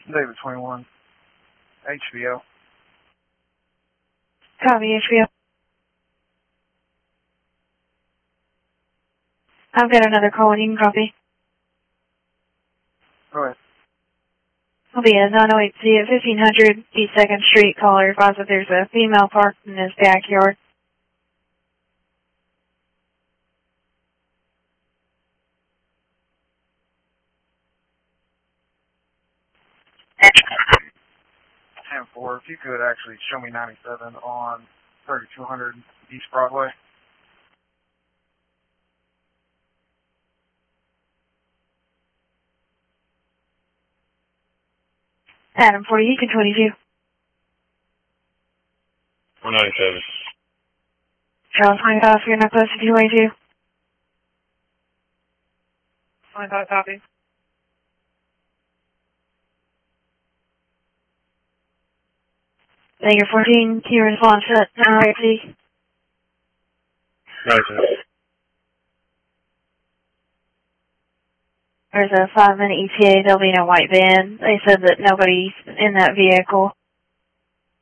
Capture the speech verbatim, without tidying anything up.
David twenty-one, H V O. Copy, H V O. I've got another call and you can copy. Go ahead. I'll be at nine oh eight C at fifteen hundred East second Street. Caller advised that there's a female parked in his backyard. ten four, if you could actually show me ninety-seven on thirty-two hundred East Broadway. Adam forty, Eastern twenty-two. four ninety-seven. Charles twenty-five, you're not close to two twenty-two. twenty-five, copy. Figure fourteen, key response at nine oh eight C. ninety-seven. There's a five minute E T A, there'll be no white van. They said that nobody's in that vehicle.